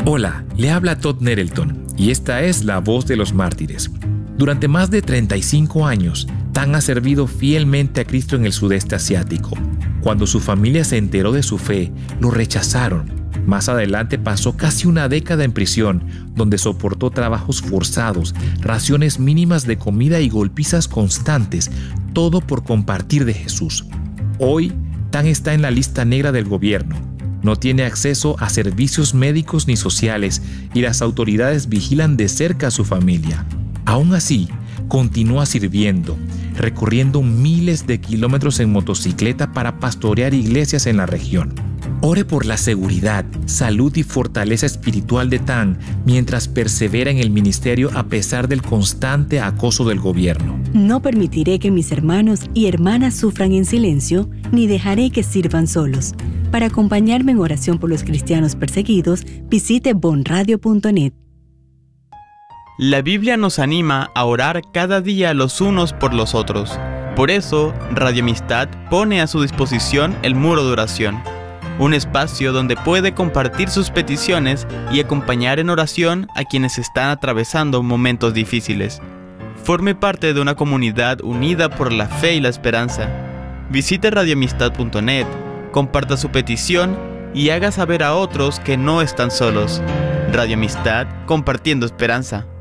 Hola, le habla Todd Nettleton y esta es La Voz de los Mártires. Durante más de 35 años, Tan ha servido fielmente a Cristo en el sudeste asiático. Cuando su familia se enteró de su fe, lo rechazaron. Más adelante pasó casi una década en prisión, donde soportó trabajos forzados, raciones mínimas de comida y golpizas constantes, todo por compartir de Jesús. Hoy, Tan está en la lista negra del gobierno. No tiene acceso a servicios médicos ni sociales y las autoridades vigilan de cerca a su familia. Aún así, continúa sirviendo, recorriendo miles de kilómetros en motocicleta para pastorear iglesias en la región. Ore por la seguridad, salud y fortaleza espiritual de Tan mientras persevera en el ministerio a pesar del constante acoso del gobierno. No permitiré que mis hermanos y hermanas sufran en silencio, ni dejaré que sirvan solos. Para acompañarme en oración por los cristianos perseguidos, visite bonradio.net. La Biblia nos anima a orar cada día los unos por los otros. Por eso, Radio Amistad pone a su disposición el muro de oración, un espacio donde puede compartir sus peticiones y acompañar en oración a quienes están atravesando momentos difíciles. Forme parte de una comunidad unida por la fe y la esperanza. Visite radioamistad.net, comparta su petición y haga saber a otros que no están solos. Radio Amistad, compartiendo esperanza.